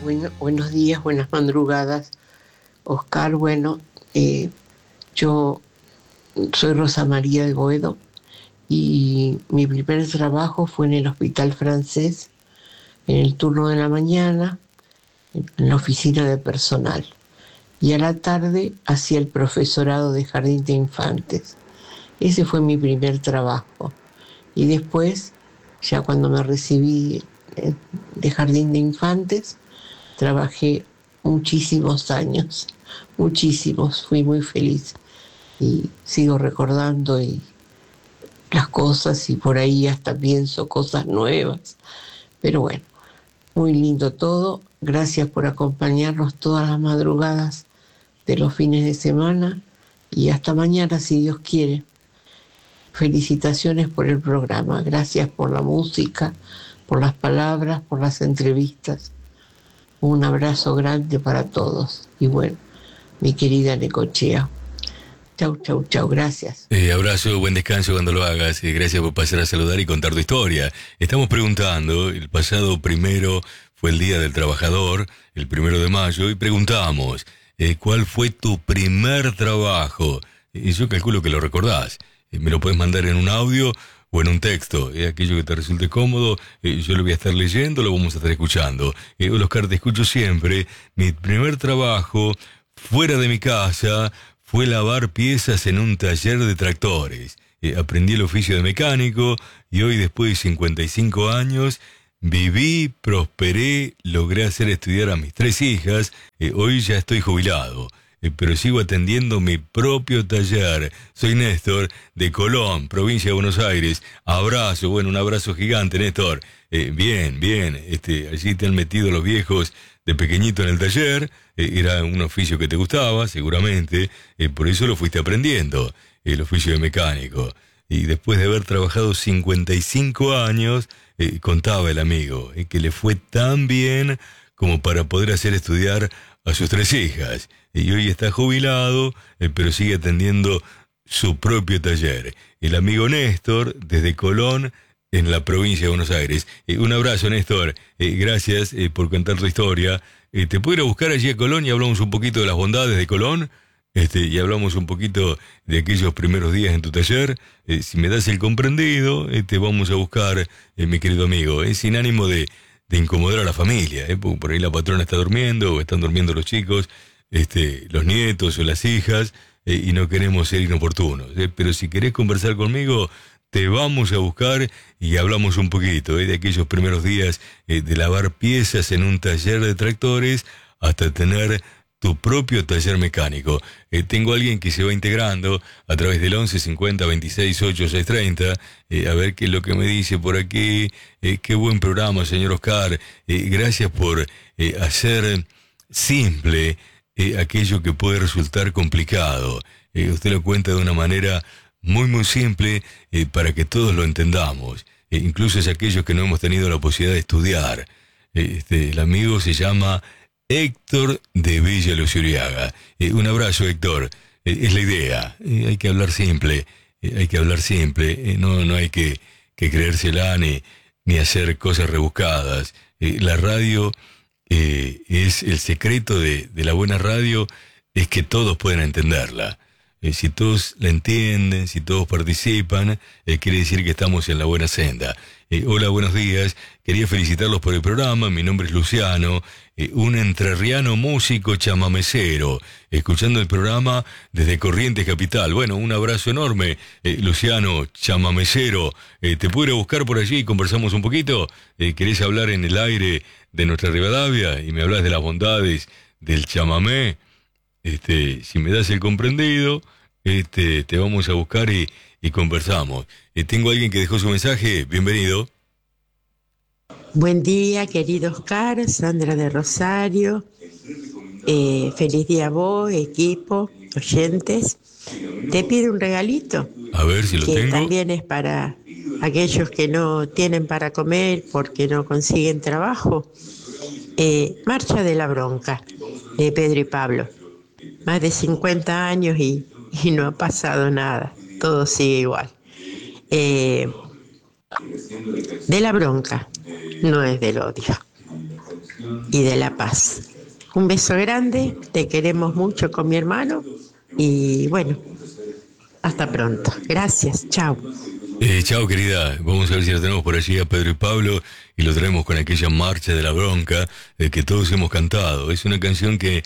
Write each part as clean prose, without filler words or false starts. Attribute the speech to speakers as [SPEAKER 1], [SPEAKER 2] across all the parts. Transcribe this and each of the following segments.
[SPEAKER 1] buenos días, buenas madrugadas, Oscar. Bueno, yo soy Rosa María de Boedo y mi primer trabajo fue en el Hospital Francés, en el turno de la mañana, en la oficina de personal. Y a la tarde hacía el profesorado de jardín de infantes. Ese fue mi primer trabajo. Y después, ya cuando me recibí de jardín de infantes, trabajé muchísimos años, muchísimos, fui muy feliz y sigo recordando las cosas y por ahí hasta pienso cosas nuevas. Pero bueno, muy lindo todo. Gracias por acompañarnos todas las madrugadas de los fines de semana y hasta mañana si Dios quiere. Felicitaciones por el programa. Gracias por la música, por las palabras, por las entrevistas. Un abrazo grande para todos. Y bueno, mi querida Necochea. Chau, chau, chau. Gracias.
[SPEAKER 2] Abrazo, buen descanso cuando lo hagas. Gracias por pasar a saludar y contar tu historia. Estamos preguntando, el pasado primero fue el Día del Trabajador, el 1 de mayo, y preguntamos, ¿cuál fue tu primer trabajo? Yo calculo que lo recordás. Me lo puedes mandar en un audio o en un texto, aquello que te resulte cómodo. Yo lo voy a estar leyendo, lo vamos a estar escuchando. Hola Oscar, te escucho siempre. Mi primer trabajo fuera de mi casa fue lavar piezas en un taller de tractores. Aprendí el oficio de mecánico y hoy, después de 55 años, viví, prosperé, logré hacer estudiar a mis 3 hijas. Hoy ya estoy jubilado, pero sigo atendiendo mi propio taller. Soy Néstor, de Colón, provincia de Buenos Aires. Abrazo, bueno, un abrazo gigante, Néstor. Bien, allí te han metido los viejos de pequeñito en el taller. Era un oficio que te gustaba, seguramente. Por eso lo fuiste aprendiendo, el oficio de mecánico. Y después de haber trabajado 55 años, contaba el amigo, que le fue tan bien como para poder hacer estudiar a sus 3 hijas. Y hoy está jubilado, pero sigue atendiendo su propio taller. El amigo Néstor, desde Colón, en la provincia de Buenos Aires. Un abrazo, Néstor. Gracias por contar tu historia. Te puedo ir a buscar allí a Colón y hablamos un poquito de las bondades de Colón. Y hablamos un poquito de aquellos primeros días en tu taller. Si me das el comprendido, te vamos a buscar, mi querido amigo, sin ánimo de incomodar a la familia. Por ahí la patrona está durmiendo o están durmiendo los chicos, los nietos o las hijas, y no queremos ser inoportunos. Pero si querés conversar conmigo, te vamos a buscar y hablamos un poquito de aquellos primeros días de lavar piezas en un taller de tractores hasta tener tu propio taller mecánico. Tengo a alguien que se va integrando a través del 11 50 26 8 6 30. A ver qué es lo que me dice por aquí. Qué buen programa, señor Oscar. Gracias por hacer simple aquello que puede resultar complicado. Usted lo cuenta de una manera muy, muy simple para que todos lo entendamos. Incluso es aquellos que no hemos tenido la posibilidad de estudiar. El amigo se llama Héctor de Villa Luzuriaga. Un abrazo, Héctor. Es la idea. Hay que hablar simple. No hay que creérsela ni hacer cosas rebuscadas. La radio es el secreto de la buena radio, es que todos pueden entenderla. Si todos la entienden, si todos participan, quiere decir que estamos en la buena senda. Hola, buenos días. Quería felicitarlos por el programa. Mi nombre es Luciano, un entrerriano músico chamamecero, escuchando el programa desde Corrientes Capital. Bueno, un abrazo enorme, Luciano, chamamecero. ¿Te puedo ir a buscar por allí y conversamos un poquito? ¿Querés hablar en el aire de nuestra Rivadavia y me hablas de las bondades del chamamé? Si me das el comprendido, te vamos a buscar y conversamos. Tengo a alguien que dejó su mensaje. Bienvenido.
[SPEAKER 3] Buen día, querido Oscar, Sandra de Rosario. Feliz día a vos, equipo, oyentes. Te pido un regalito.
[SPEAKER 2] A ver si lo
[SPEAKER 3] que
[SPEAKER 2] tengo.
[SPEAKER 3] También es para aquellos que no tienen para comer porque no consiguen trabajo. Marcha de la Bronca, de Pedro y Pablo. Más de 50 años y no ha pasado nada, todo sigue igual. De la bronca, no es del odio. y de la paz. Un beso grande, te queremos mucho con mi hermano y bueno, hasta pronto. Gracias, chao.
[SPEAKER 2] Chao, querida. Vamos a ver si lo tenemos por allí a Pedro y Pablo y lo traemos con aquella marcha de la bronca que todos hemos cantado. Es una canción que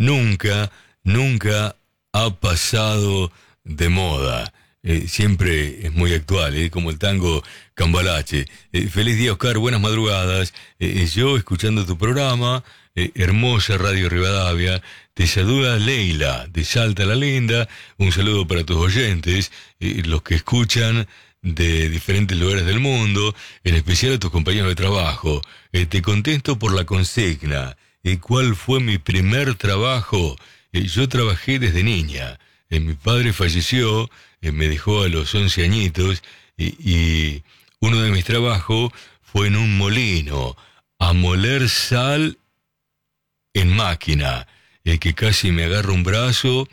[SPEAKER 2] nunca ha pasado de moda. Siempre es muy actual, como el tango Cambalache. Feliz día, Oscar, buenas madrugadas. Yo escuchando tu programa, hermosa Radio Rivadavia, te saluda Leila de Salta la Linda. Un saludo para tus oyentes, los que escuchan de diferentes lugares del mundo, en especial a tus compañeros de trabajo. Te contesto por la consigna. ¿Cuál fue mi primer trabajo? Yo trabajé desde niña. Mi padre falleció, me dejó a los 11 añitos y uno de mis trabajos fue en un molino, a moler sal en máquina, que casi me agarra un brazo,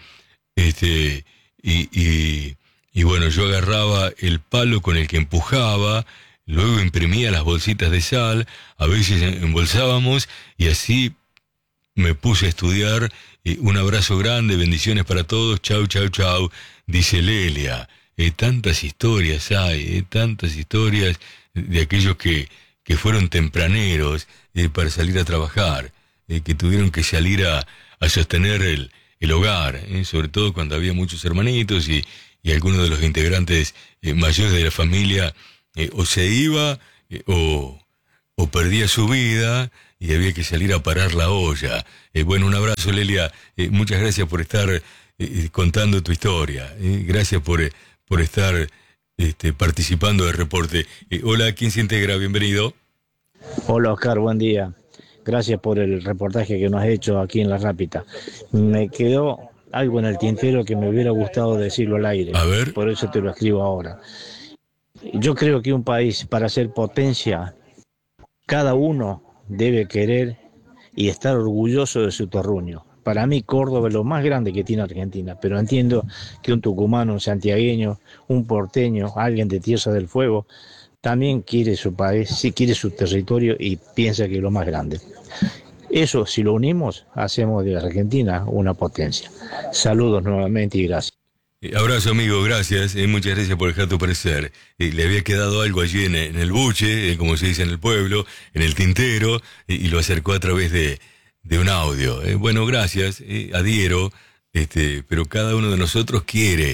[SPEAKER 2] y bueno, yo agarraba el palo con el que empujaba, luego imprimía las bolsitas de sal, a veces embolsábamos y así me puse a estudiar. Un abrazo grande, bendiciones para todos, chau, chau, chau, dice Lelia. Tantas historias hay, tantas historias de aquellos que fueron tempraneros para salir a trabajar, que tuvieron que salir a sostener el hogar, sobre todo cuando había muchos hermanitos y algunos de los integrantes mayores de la familia o se iba o perdía su vida y había que salir a parar la olla. Bueno, un abrazo, Lelia. Muchas gracias por estar contando tu historia. Gracias por estar participando del reporte. Hola, ¿quién se integra? Bienvenido.
[SPEAKER 4] Hola, Oscar, buen día. Gracias por el reportaje que nos has hecho aquí en La Rápita. Me quedó algo en el tintero que me hubiera gustado decirlo al aire.
[SPEAKER 2] A ver.
[SPEAKER 4] Por eso te lo escribo ahora. Yo creo que un país, para ser potencia, cada uno debe querer y estar orgulloso de su terruño. Para mí Córdoba es lo más grande que tiene Argentina, pero entiendo que un tucumano, un santiagueño, un porteño, alguien de Tierra del Fuego, también quiere su país, sí quiere su territorio y piensa que es lo más grande. Eso, si lo unimos, hacemos de Argentina una potencia. Saludos nuevamente y gracias.
[SPEAKER 2] Abrazo, amigo, gracias. Muchas gracias por dejar tu parecer. Le había quedado algo allí en el buche, como se dice en el pueblo, en el tintero, y lo acercó a través de un audio. Bueno, gracias, adhiero, pero cada uno de nosotros quiere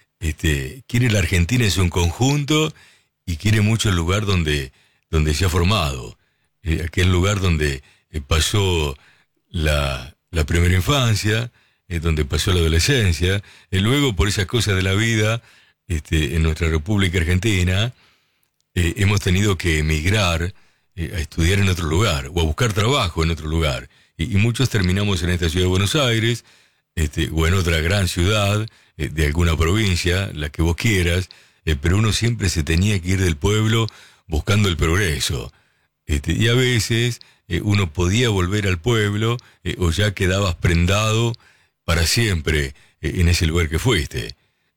[SPEAKER 2] la Argentina en su conjunto y quiere mucho el lugar donde se ha formado, aquel lugar donde pasó la primera infancia, donde pasó la adolescencia, luego por esas cosas de la vida, en nuestra República Argentina, hemos tenido que emigrar a estudiar en otro lugar, o a buscar trabajo en otro lugar, y muchos terminamos en esta ciudad de Buenos Aires, o en otra gran ciudad, de alguna provincia, la que vos quieras, pero uno siempre se tenía que ir del pueblo buscando el progreso, y a veces uno podía volver al pueblo, o ya quedabas prendado para siempre en ese lugar que fuiste.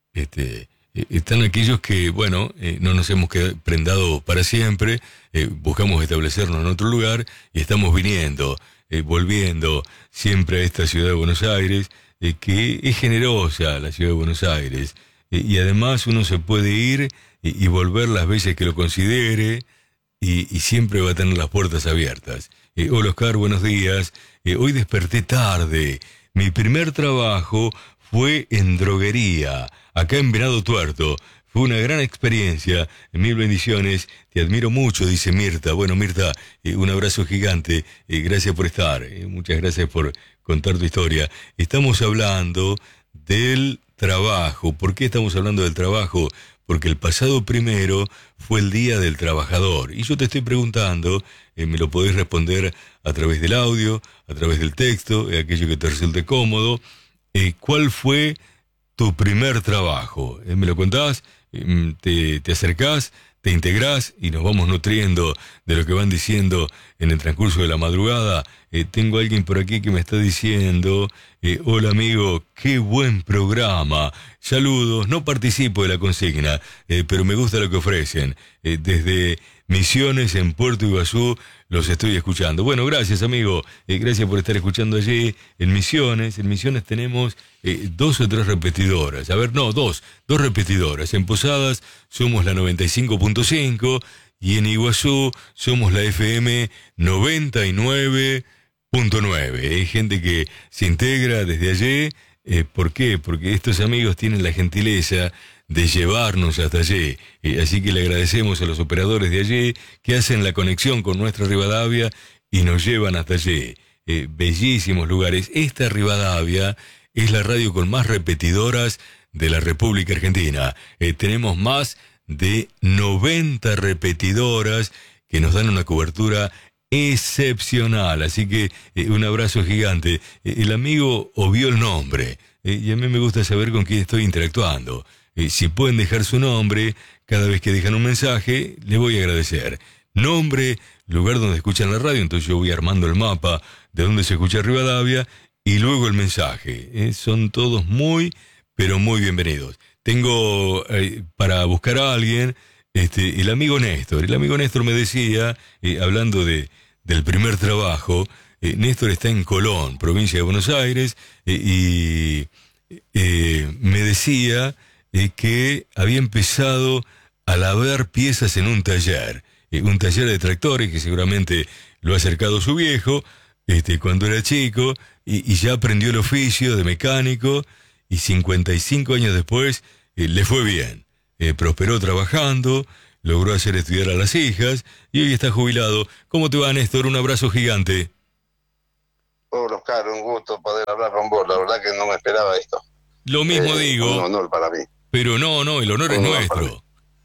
[SPEAKER 2] Están aquellos que, bueno, no nos hemos prendado para siempre, buscamos establecernos en otro lugar y estamos viniendo, volviendo siempre a esta ciudad de Buenos Aires, que es generosa la ciudad de Buenos Aires, y además uno se puede ir y volver las veces que lo considere, y siempre va a tener las puertas abiertas. Hola, Oscar, buenos días. Hoy desperté tarde. Mi primer trabajo fue en droguería, acá en Venado Tuerto. Fue una gran experiencia. Mil bendiciones. Te admiro mucho, dice Mirta. Bueno, Mirta, un abrazo gigante. Gracias por estar. Muchas gracias por contar tu historia. Estamos hablando del trabajo. ¿Por qué estamos hablando del trabajo? Porque el pasado 1 fue el Día del Trabajador. Y yo te estoy preguntando, me lo podés responder a través del audio, a través del texto, aquello que te resulte cómodo. ¿Cuál fue tu primer trabajo? ¿Me lo contás? ¿Te acercás? ¿Te integrás? Y nos vamos nutriendo de lo que van diciendo en el transcurso de la madrugada. Tengo a alguien por aquí que me está diciendo, hola amigo, qué buen programa, saludos, no participo de la consigna, pero me gusta lo que ofrecen. Desde Misiones en Puerto Iguazú los estoy escuchando. Bueno, gracias amigo, gracias por estar escuchando allí en Misiones. En Misiones tenemos 2 o 3 repetidoras, a ver, no, dos repetidoras. En Posadas somos la 95.5 y en Iguazú somos la FM 99.9. Hay gente que se integra desde allí. ¿Por qué? Porque estos amigos tienen la gentileza de llevarnos hasta allí. Así que le agradecemos a los operadores de allí que hacen la conexión con nuestra Rivadavia y nos llevan hasta allí. Bellísimos lugares. Esta Rivadavia es la radio con más repetidoras de la República Argentina. Tenemos más de 90 repetidoras que nos dan una cobertura excepcional, así que un abrazo gigante. El amigo obvió el nombre, y a mí me gusta saber con quién estoy interactuando. Si pueden dejar su nombre cada vez que dejan un mensaje, le voy a agradecer. Nombre, lugar donde escuchan la radio, entonces yo voy armando el mapa de donde se escucha Rivadavia, y luego el mensaje. Son todos muy, pero muy bienvenidos. Tengo para buscar a alguien, el amigo Néstor. El amigo Néstor me decía, hablando del primer trabajo, Néstor está en Colón, provincia de Buenos Aires, y me decía que había empezado a lavar piezas en un taller de tractores que seguramente lo ha acercado su viejo, cuando era chico, y ya aprendió el oficio de mecánico, y 55 años después le fue bien. Prosperó trabajando, logró hacer estudiar a las hijas y hoy está jubilado. ¿Cómo te va, Néstor? Un abrazo gigante.
[SPEAKER 5] Hola, Oscar, un gusto poder hablar con vos. La verdad que no me esperaba esto.
[SPEAKER 2] Lo mismo digo.
[SPEAKER 5] Un honor para mí.
[SPEAKER 2] Pero no, el honor es nuestro.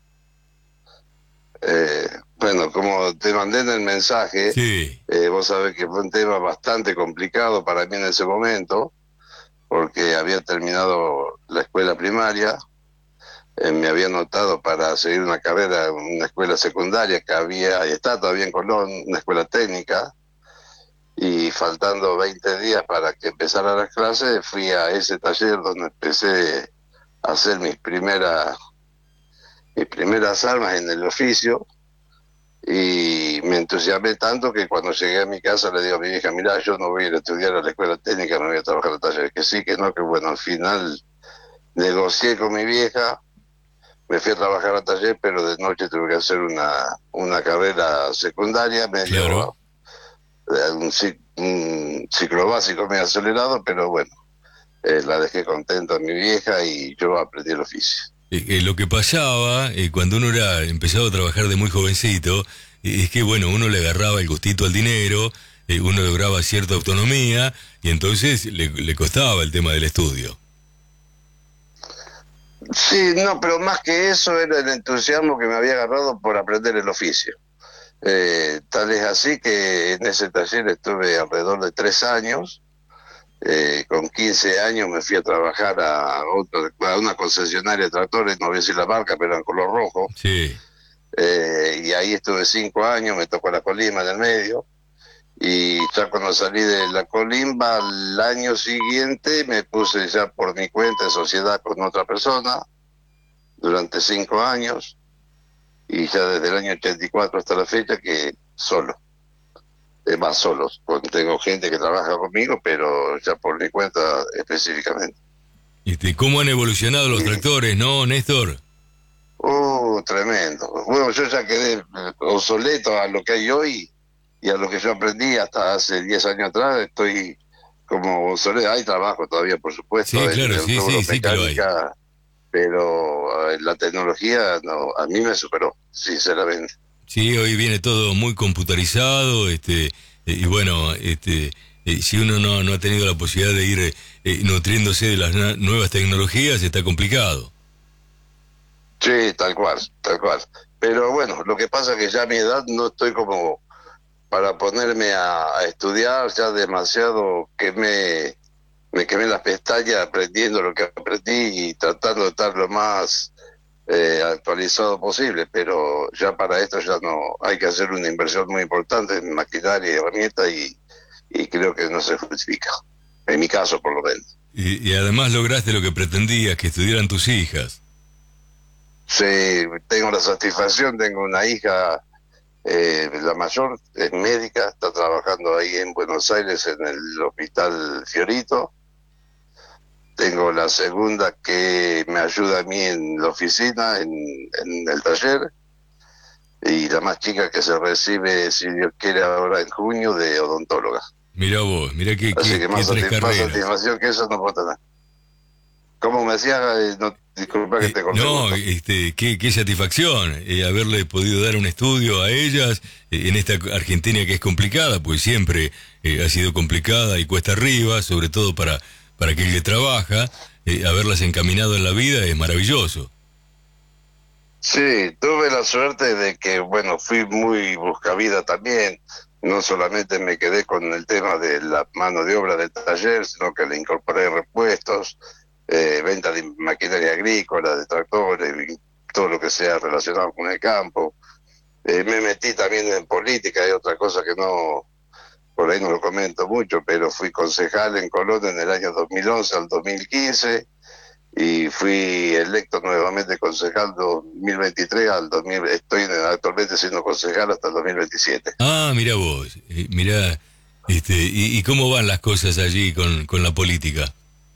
[SPEAKER 5] Bueno, como te mandé en el mensaje,
[SPEAKER 2] sí.
[SPEAKER 5] Vos sabés que fue un tema bastante complicado para mí en ese momento, porque había terminado la escuela primaria, me había anotado para seguir una carrera en una escuela secundaria que está todavía en Colón, una escuela técnica, y faltando 20 días para que empezara las clases, fui a ese taller donde empecé a hacer mis primeras armas en el oficio, y me entusiasmé tanto que cuando llegué a mi casa le digo a mi hija, mirá, yo no voy a ir a estudiar a la escuela técnica, me voy a trabajar en el taller, que sí, que no, que bueno. Al final negocié con mi vieja, me fui a trabajar al taller, pero de noche tuve que hacer una carrera secundaria, medio, claro, un ciclo básico medio acelerado, pero bueno, la dejé contenta a mi vieja y yo aprendí el oficio.
[SPEAKER 2] Lo que pasaba cuando uno empezaba a trabajar de muy jovencito, es que bueno, uno le agarraba el gustito al dinero, uno lograba cierta autonomía y entonces le costaba el tema del estudio.
[SPEAKER 5] Sí, no, pero más que eso era el entusiasmo que me había agarrado por aprender el oficio. Tal es así que en ese taller estuve alrededor de 3 años. Con 15 años me fui a trabajar a una concesionaria de tractores, no voy a decir la marca, pero en color rojo.
[SPEAKER 2] Sí.
[SPEAKER 5] Y ahí estuve 5 años, me tocó la colimba en el medio. Y ya cuando salí de la colimba, al año siguiente me puse ya por mi cuenta en sociedad con otra persona durante 5 años. Y ya desde el año 84 hasta la fecha que solo. Más solos, tengo gente que trabaja conmigo, pero ya por mi cuenta específicamente.
[SPEAKER 2] ¿Cómo han evolucionado los tractores, no, Néstor?
[SPEAKER 5] Tremendo. Bueno, yo ya quedé obsoleto a lo que hay hoy y a lo que yo aprendí hasta hace 10 años atrás. Estoy como obsoleto. Hay trabajo todavía, por supuesto.
[SPEAKER 2] Sí, claro, sí que lo hay.
[SPEAKER 5] Pero la tecnología a mí me superó, sinceramente.
[SPEAKER 2] Sí, hoy viene todo muy computarizado, y bueno, si uno no ha tenido la posibilidad de ir nutriéndose de las nuevas tecnologías, está complicado.
[SPEAKER 5] Sí, tal cual. Pero bueno, lo que pasa es que ya a mi edad no estoy como para ponerme a estudiar, ya demasiado que me quemé las pestañas aprendiendo lo que aprendí y tratando de estar lo más actualizado posible, pero ya para esto ya no hay que hacer una inversión muy importante en maquinaria y herramientas y creo que no se justifica, en mi caso por lo menos.
[SPEAKER 2] Y además lograste lo que pretendías, que estudiaran tus hijas.
[SPEAKER 5] Sí, tengo la satisfacción, tengo una hija, la mayor es médica, está trabajando ahí en Buenos Aires en el Hospital Fiorito. Tengo la segunda que me ayuda a mí en la oficina, en el taller, y la más chica que se recibe, si Dios quiere, ahora en junio, de odontóloga.
[SPEAKER 2] Mirá vos, mirá que
[SPEAKER 5] Así que más,
[SPEAKER 2] tres
[SPEAKER 5] más
[SPEAKER 2] carreras.
[SPEAKER 5] satisfacción que eso no puedo tener. ¿Cómo me decía? No, disculpa que te corté.
[SPEAKER 2] No, qué satisfacción haberle podido dar un estudio a ellas en esta Argentina que es complicada, pues siempre ha sido complicada y cuesta arriba, sobre todo para aquel que trabaja, haberlas encaminado en la vida es maravilloso.
[SPEAKER 5] Sí, tuve la suerte de que, bueno, fui muy buscavida también. No solamente me quedé con el tema de la mano de obra del taller, sino que le incorporé repuestos, venta de maquinaria agrícola, de tractores, y todo lo que sea relacionado con el campo. Me metí también en política, hay otra cosa que no, por ahí no lo comento mucho, pero fui concejal en Colón en el año 2011 al 2015 y fui electo nuevamente concejal 2023 al 2000, estoy actualmente siendo concejal hasta el 2027.
[SPEAKER 2] Ah, mirá vos, mirá, y cómo van las cosas allí con la política.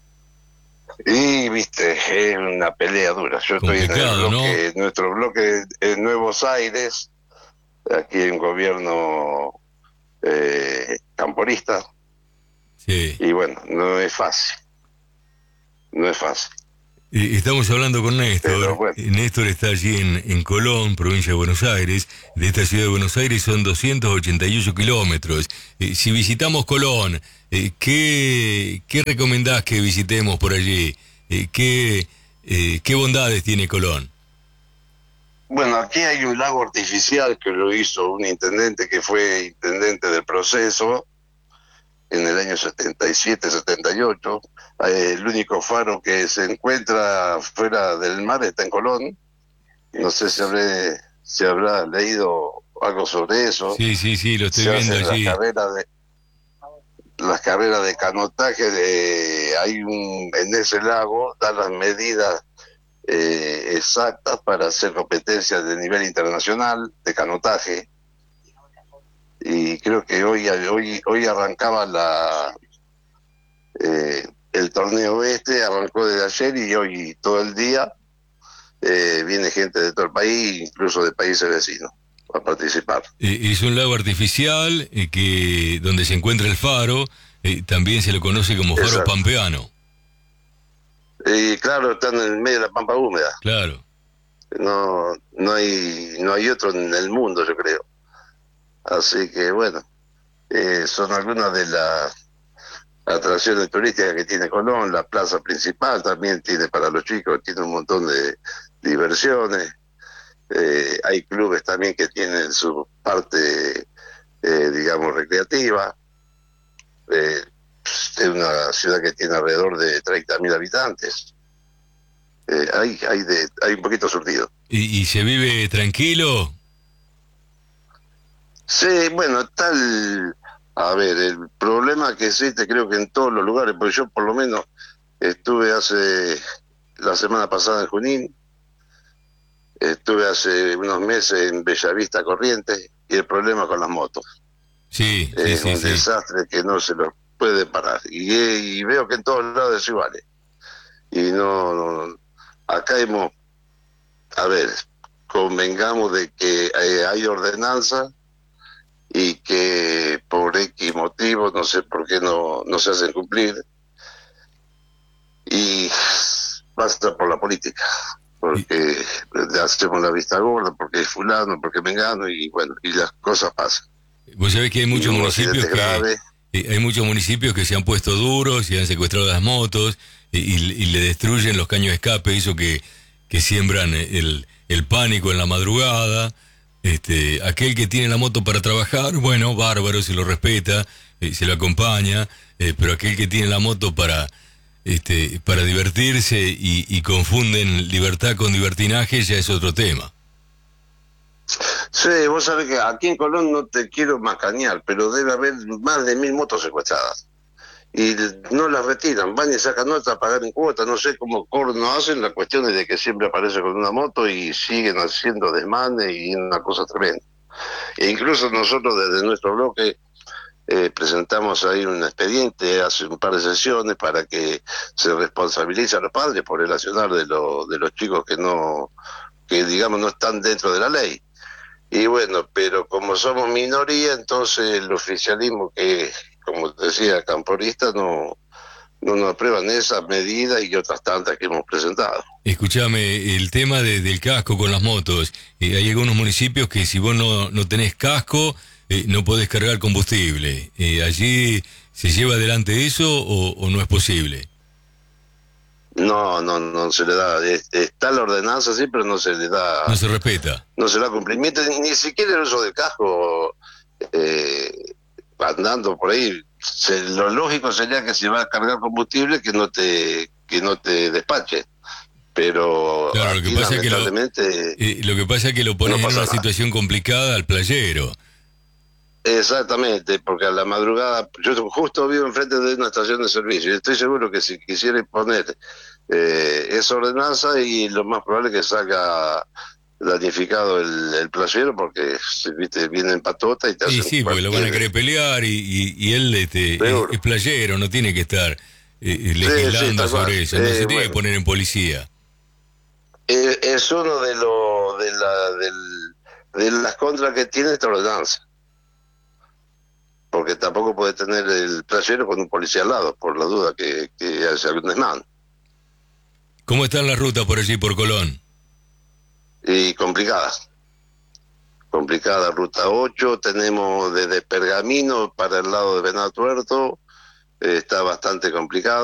[SPEAKER 5] Y viste, es una pelea dura. Yo estoy en el bloque, ¿no? Nuestro bloque en Nuevos Aires, aquí en gobierno camporista.
[SPEAKER 2] Sí.
[SPEAKER 5] Y bueno, no es fácil. No es fácil.
[SPEAKER 2] Estamos hablando con Néstor.
[SPEAKER 5] Bueno.
[SPEAKER 2] Néstor está allí en Colón, provincia de Buenos Aires. De esta ciudad de Buenos Aires son 288 kilómetros. Si visitamos Colón, ¿qué recomendás que visitemos por allí? ¿Qué bondades tiene Colón?
[SPEAKER 5] Bueno, aquí hay un lago artificial que lo hizo un intendente que fue intendente del proceso en el año 77, 78. El único faro que se encuentra fuera del mar está en Colón. No sé si habrá leído algo sobre eso.
[SPEAKER 2] Sí, lo estoy viendo allí.
[SPEAKER 5] Las carreras de canotaje, en ese lago, dan las medidas exactas para hacer competencias de nivel internacional de canotaje. Y creo que hoy arrancaba el torneo arrancó desde ayer y hoy todo el día viene gente de todo el país, incluso de países vecinos, a participar.
[SPEAKER 2] Es un lago artificial donde se encuentra el faro, también se lo conoce como faro
[SPEAKER 5] Exacto.
[SPEAKER 2] pampeano.
[SPEAKER 5] Claro, está en el medio de la pampa húmeda.
[SPEAKER 2] Claro.
[SPEAKER 5] No hay otro en el mundo, yo creo. Así que bueno, son algunas de las atracciones turísticas que tiene Colón. La plaza principal también tiene para los chicos, tiene un montón de diversiones. Hay clubes también que tienen su parte, digamos, recreativa. Es una ciudad que tiene alrededor de 30.000 habitantes. Hay un poquito surtido.
[SPEAKER 2] ¿Y se vive tranquilo?
[SPEAKER 5] Sí, bueno, a ver, el problema que existe creo que en todos los lugares, porque yo por lo menos estuve la semana pasada en Junín, estuve hace unos meses en Bellavista, Corrientes, y el problema con las motos.
[SPEAKER 2] Sí.
[SPEAKER 5] Un desastre que no se lo puede parar. Y veo que en todos lados es igual. Y acá convengamos de que hay ordenanza y que por X motivos, no sé por qué no se hacen cumplir, y basta por la política, porque hacemos la vista gorda, porque es fulano, porque mengano, y bueno, y las cosas pasan.
[SPEAKER 2] Vos sabés que hay muchos municipios que se han puesto duros y han secuestrado las motos y le destruyen los caños de escape, eso que siembran el pánico en la madrugada. Aquel que tiene la moto para trabajar, bueno, bárbaro, se lo respeta, se lo acompaña, pero aquel que tiene la moto para para divertirse y confunden libertad con libertinaje, ya es otro tema.
[SPEAKER 5] Sí, vos sabés que aquí en Colón no te quiero macanear, pero debe haber más de 1000 motos secuestradas. Y no las retiran, van y sacan otra a pagar en cuota, no sé cómo corno hacen, la cuestión es de que siempre aparece con una moto y siguen haciendo desmanes y una cosa tremenda. E incluso nosotros desde nuestro bloque presentamos ahí un expediente hace un par de sesiones para que se responsabilice a los padres por el accionar de los chicos que digamos no están dentro de la ley. Y bueno, pero como somos minoría, entonces el oficialismo que, como te decía, camporista, no nos aprueban esas medidas y otras tantas que hemos presentado.
[SPEAKER 2] Escuchame, el tema del casco con las motos. Hay algunos municipios que si vos no tenés casco, no podés cargar combustible. ¿Allí se lleva adelante eso o no es posible?
[SPEAKER 5] No se le da, está la ordenanza sí, pero no se le da.
[SPEAKER 2] No se respeta.
[SPEAKER 5] No se le da cumplimiento, ni siquiera el uso del casco, andando por ahí. Lo lógico sería que si va a cargar combustible que no te despache. Pero
[SPEAKER 2] claro,
[SPEAKER 5] aquí,
[SPEAKER 2] lo que pasa
[SPEAKER 5] lamentablemente,
[SPEAKER 2] lo que pasa es que lo pones en una situación complicada al playero.
[SPEAKER 5] Exactamente, porque a la madrugada, yo justo vivo enfrente de una estación de servicio y estoy seguro que si quisiera poner esa ordenanza y lo más probable es que salga danificado el playero porque viste, viene en patota y te hacen
[SPEAKER 2] Sí, porque lo van a querer pelear y él es playero, no tiene que estar legislando sobre eso, no se tiene que poner en policía.
[SPEAKER 5] Es uno de las contras que tiene esta ordenanza. Porque tampoco puede tener el playero con un policía al lado, por la duda que haya algún desmán.
[SPEAKER 2] ¿Cómo están las rutas por allí, por Colón?
[SPEAKER 5] Y complicadas. Complicada, ruta 8, tenemos desde Pergamino para el lado de Venado Tuerto, está bastante complicado.